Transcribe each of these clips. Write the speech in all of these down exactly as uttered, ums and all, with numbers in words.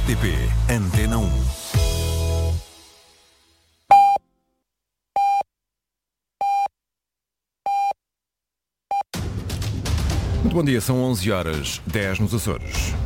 T P Antena um. Muito bom dia, são onze horas, dez nos Açores.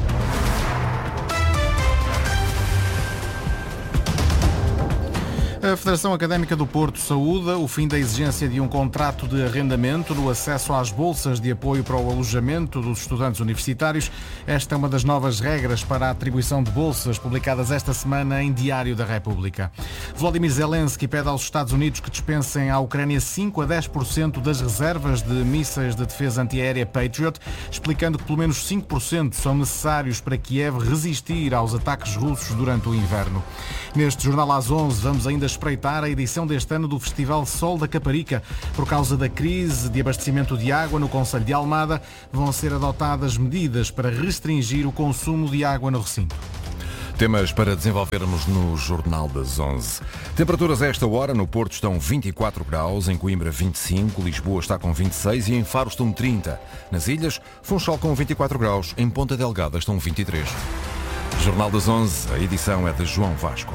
A Federação Académica do Porto saúda o fim da exigência de um contrato de arrendamento no acesso às bolsas de apoio para o alojamento dos estudantes universitários. Esta é uma das novas regras para a atribuição de bolsas publicadas esta semana em Diário da República. Volodymyr Zelensky pede aos Estados Unidos que dispensem à Ucrânia cinco a dez por cento das reservas de mísseis de defesa antiaérea Patriot, explicando que pelo menos cinco por cento são necessários para Kiev resistir aos ataques russos durante o inverno. Neste Jornal às onze vamos ainda espreitar a edição deste ano do Festival Sol da Caparica. Por causa da crise de abastecimento de água no concelho de Almada, vão ser adotadas medidas para restringir o consumo de água no recinto. Temas para desenvolvermos no Jornal das onze. Temperaturas a esta hora no Porto estão vinte e quatro graus, em Coimbra vinte e cinco, Lisboa está com vinte e seis e em Faro estão trinta. Nas ilhas, Funchal com vinte e quatro graus, em Ponta Delgada estão vinte e três. Jornal das onze, a edição é de João Vasco.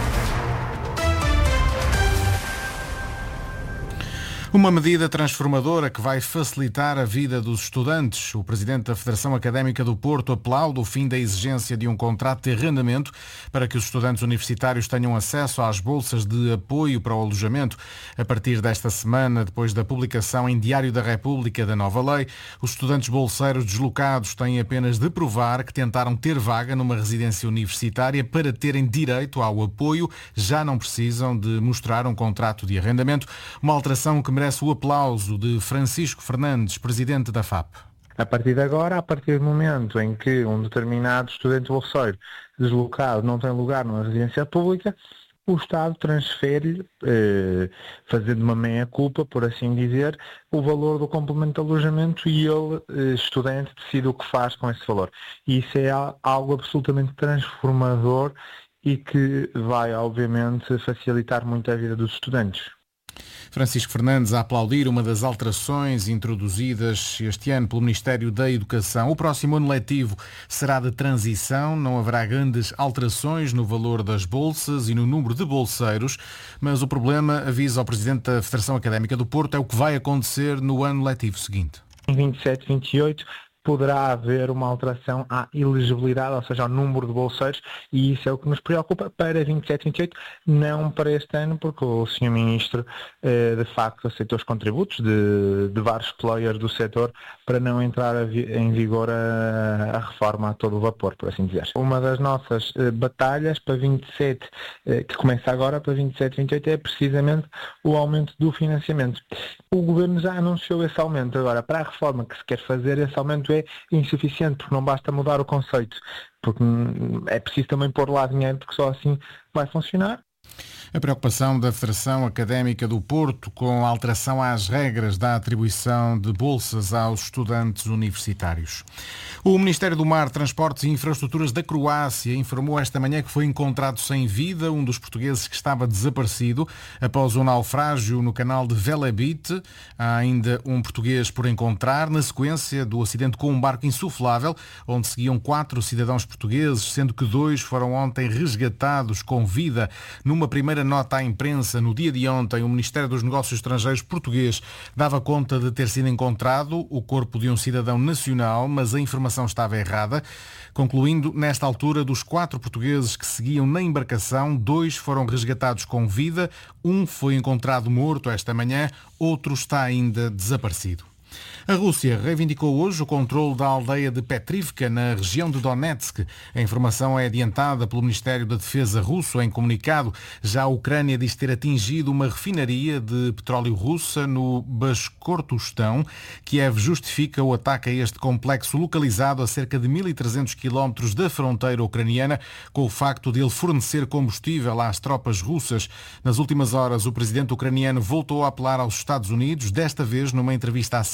Uma medida transformadora que vai facilitar a vida dos estudantes. O presidente da Federação Académica do Porto aplaude o fim da exigência de um contrato de arrendamento para que os estudantes universitários tenham acesso às bolsas de apoio para o alojamento. A partir desta semana, depois da publicação em Diário da República da nova lei, os estudantes bolseiros deslocados têm apenas de provar que tentaram ter vaga numa residência universitária para terem direito ao apoio. Já não precisam de mostrar um contrato de arrendamento, uma alteração que merece o aplauso de Francisco Fernandes, presidente da F A P. A partir de agora, a partir do momento em que um determinado estudante bolseiro deslocado não tem lugar numa residência pública, o Estado transfere-lhe, eh, fazendo uma meia-culpa, por assim dizer, o valor do complemento de alojamento e ele, eh, estudante, decide o que faz com esse valor. E isso é algo absolutamente transformador e que vai, obviamente, facilitar muito a vida dos estudantes. Francisco Fernandes a aplaudir uma das alterações introduzidas este ano pelo Ministério da Educação. O próximo ano letivo será de transição, não haverá grandes alterações no valor das bolsas e no número de bolseiros, mas o problema, avisa o Presidente da Federação Académica do Porto, é o que vai acontecer no ano letivo seguinte. Em vinte e sete, vinte e oito poderá haver uma alteração à elegibilidade, ou seja, ao número de bolseiros, e isso é o que nos preocupa para vinte e sete, vinte e oito, não para este ano, porque o senhor Ministro eh, de facto aceitou os contributos de, de vários players do setor para não entrar a vi- em vigor a, a reforma a todo vapor, por assim dizer. Uma das nossas eh, batalhas para vinte e sete, eh, que começa agora para vinte e sete, vinte e oito, é precisamente o aumento do financiamento. O Governo já anunciou esse aumento. Agora, para a reforma que se quer fazer, esse aumento é insuficiente, porque não basta mudar o conceito, porque é preciso também pôr lá dinheiro, porque só assim vai funcionar. A preocupação da Federação Académica do Porto com a alteração às regras da atribuição de bolsas aos estudantes universitários. O Ministério do Mar, Transportes e Infraestruturas da Croácia informou esta manhã que foi encontrado sem vida um dos portugueses que estava desaparecido após um naufrágio no canal de Velebit. Há ainda um português por encontrar na sequência do acidente com um barco insuflável, onde seguiam quatro cidadãos portugueses, sendo que dois foram ontem resgatados com vida. Numa primeira nota à imprensa, no dia de ontem, o Ministério dos Negócios Estrangeiros português dava conta de ter sido encontrado o corpo de um cidadão nacional, mas a informação estava errada, concluindo, nesta altura, dos quatro portugueses que seguiam na embarcação, dois foram resgatados com vida, um foi encontrado morto esta manhã, outro está ainda desaparecido. A Rússia reivindicou hoje o controle da aldeia de Petrivka, na região de Donetsk. A informação é adiantada pelo Ministério da Defesa russo em comunicado. Já a Ucrânia diz ter atingido uma refinaria de petróleo russa no Baskortostão. Kiev justifica o ataque a este complexo localizado a cerca de mil e trezentos quilómetros da fronteira ucraniana, com o facto de ele fornecer combustível às tropas russas. Nas últimas horas, o presidente ucraniano voltou a apelar aos Estados Unidos, desta vez numa entrevista à C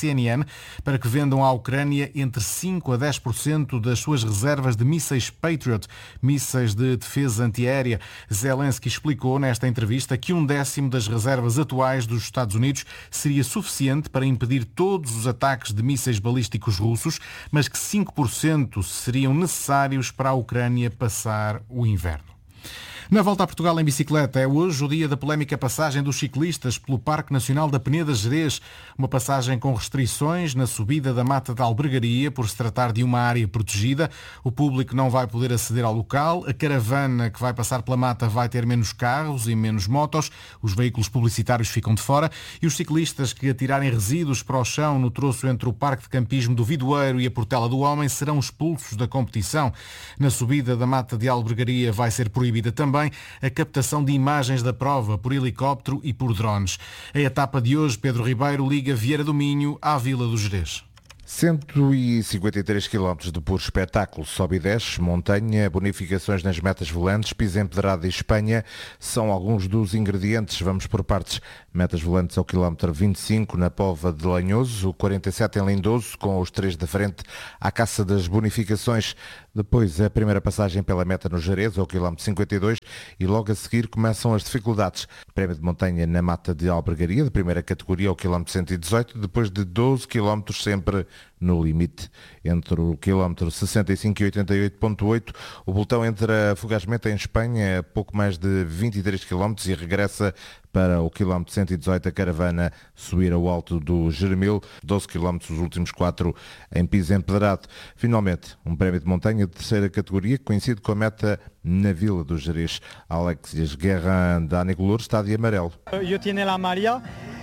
C N N para que vendam à Ucrânia entre cinco a dez por cento das suas reservas de mísseis Patriot, mísseis de defesa antiaérea. Zelensky explicou nesta entrevista que um décimo das reservas atuais dos Estados Unidos seria suficiente para impedir todos os ataques de mísseis balísticos russos, mas que cinco por cento seriam necessários para a Ucrânia passar o inverno. Na volta a Portugal em bicicleta, é hoje o dia da polémica passagem dos ciclistas pelo Parque Nacional da Peneda Gerês. Uma passagem com restrições na subida da Mata da Albergaria, por se tratar de uma área protegida. O público não vai poder aceder ao local. A caravana que vai passar pela mata vai ter menos carros e menos motos. Os veículos publicitários ficam de fora. E os ciclistas que atirarem resíduos para o chão no troço entre o Parque de Campismo do Vidoeiro e a Portela do Homem serão expulsos da competição. Na subida da Mata de Albergaria vai ser proibida também a captação de imagens da prova por helicóptero e por drones. A etapa de hoje, Pedro Ribeiro liga Vieira do Minho à Vila do Gerês. cento e cinquenta e três quilómetros de puro espetáculo, sobe e desce, montanha, bonificações nas metas volantes, piso empedrado e Espanha são alguns dos ingredientes. Vamos por partes. Metas volantes ao quilómetro vinte e cinco na Póvoa de Lanhoso, quarenta e sete em Lindoso, com os três da frente à caça das bonificações. Depois a primeira passagem pela meta no Gerês, ao quilómetro cinquenta e dois, e logo a seguir começam as dificuldades. Prémio de montanha na Mata de Albergaria, de primeira categoria, ao quilómetro cento e dezoito, depois de doze quilómetros sempre no limite. Entre o quilómetro sessenta e cinco e oitenta e oito ponto oito, o pelotão entra fugazmente em Espanha, a pouco mais de vinte e três quilómetros, e regressa para o quilómetro cento e dezoito a caravana subir ao alto do Jeremil, doze quilómetros os últimos quatro em piso empedrado. Finalmente, um prémio de montanha de terceira categoria que coincide com a meta na Vila do Gerês. Alexis Guerrin da Anicolor está de amarelo. Eu tenho a Maria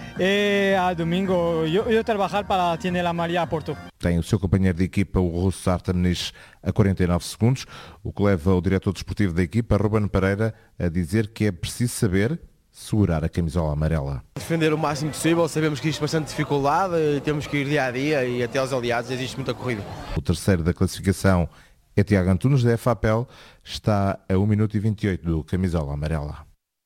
e a domingo eu, eu trabalhar para ter a Maria a Porto. Tem o seu companheiro de equipa, o russo Artem Nis, a quarenta e nove segundos, o que leva o diretor desportivo da equipa, Ruben Pereira, a dizer que é preciso saber segurar a camisola amarela. Defender o máximo possível, sabemos que isto é bastante dificuldade, temos que ir dia a dia e até aos aliados existe muita corrida. O terceiro da classificação é Tiago Antunes, da F A P E L, está a um minuto e vinte e oito do camisola amarela.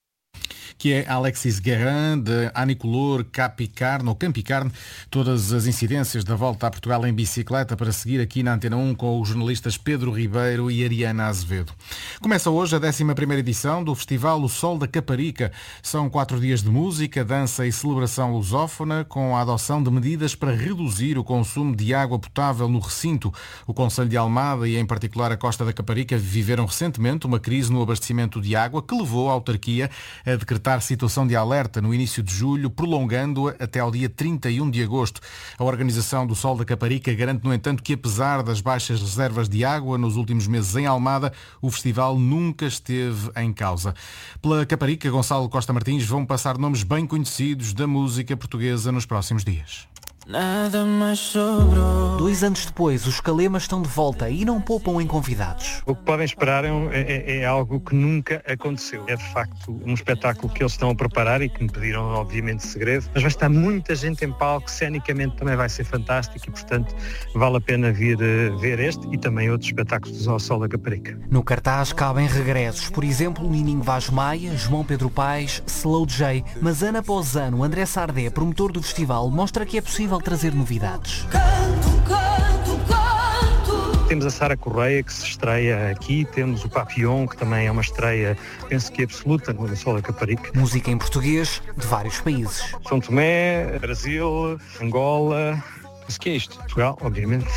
Que é Alexis Guerrin, de Anicolor, Capicarne, ou Campicarne, todas as incidências da volta a Portugal em bicicleta para seguir aqui na Antena um com os jornalistas Pedro Ribeiro e Ariana Azevedo. Começa hoje a décima primeira edição do Festival O Sol da Caparica. São quatro dias de música, dança e celebração lusófona, com a adoção de medidas para reduzir o consumo de água potável no recinto. O Concelho de Almada e, em particular, a Costa da Caparica viveram recentemente uma crise no abastecimento de água que levou a autarquia a decretar situação de alerta no início de julho, prolongando-a até ao dia trinta e um de agosto. A organização do Sol da Caparica garante, no entanto, que apesar das baixas reservas de água nos últimos meses em Almada, o festival nunca esteve em causa. Pela Caparica, Gonçalo Costa Martins, vão passar nomes bem conhecidos da música portuguesa nos próximos dias. Nada mais sobrou. Dois anos depois, os Calemas estão de volta e não poupam em convidados. O que podem esperar é, é, é algo que nunca aconteceu. É de facto um espetáculo que eles estão a preparar e que me pediram obviamente segredo, mas vai estar muita gente em palco, cenicamente também vai ser fantástico e portanto vale a pena vir uh, ver este e também outros espetáculos do Sol da Caparica. No cartaz cabem regressos, por exemplo, Nininho Vaz Maia, João Pedro Paes, Slow J, mas ano após ano, André Sardé, promotor do festival, mostra que é possível trazer novidades. Canto, canto, canto. Temos a Sara Correia que se estreia aqui, temos o Papillon que também é uma estreia, penso que absoluta no Sol da Caparica. Música em português de vários países. São Tomé, Brasil, Angola. Mas que é isto? Portugal, obviamente.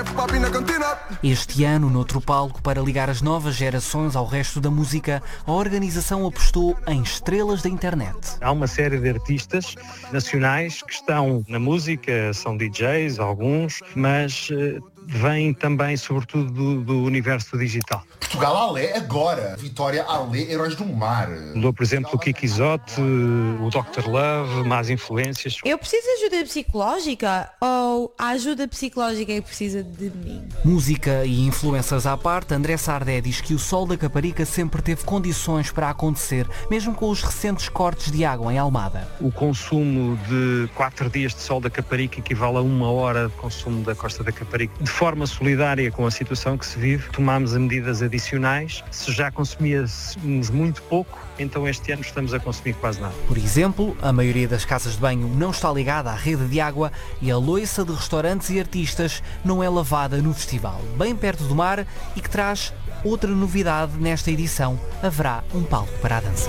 Este ano, noutro palco, para ligar as novas gerações ao resto da música, a organização apostou em estrelas da internet. Há uma série de artistas nacionais que estão na música, são D Js, alguns, mas vêm também, sobretudo, do, do universo digital. Portugal Alé agora, Vitória Alé, Heróis do Mar. Dou, por exemplo, o Kiki Isote, o doutor Love, Más Influências. Eu preciso de ajuda psicológica ou a ajuda psicológica é que precisa de mim? Música e influências à parte, André Sardé diz que o Sol da Caparica sempre teve condições para acontecer, mesmo com os recentes cortes de água em Almada. O consumo de quatro dias de Sol da Caparica equivale a uma hora de consumo da Costa da Caparica. De forma solidária com a situação que se vive, tomámos medidas adicionais. Se já consumíamos muito pouco, então este ano estamos a consumir quase nada. Por exemplo, a maioria das casas de banho não está ligada à rede de água e a loiça de restaurantes e artistas não é lavada no festival, bem perto do mar, e que traz outra novidade nesta edição: haverá um palco para a dança.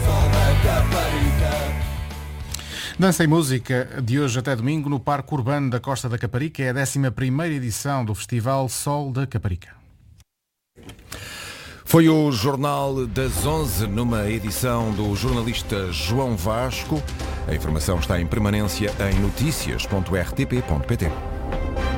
Dança e música de hoje até domingo no Parque Urbano da Costa da Caparica. É a décima primeira edição do Festival Sol da Caparica. Foi o Jornal das onze, numa edição do jornalista João Vasco. A informação está em permanência em notícias ponto r t p ponto p t.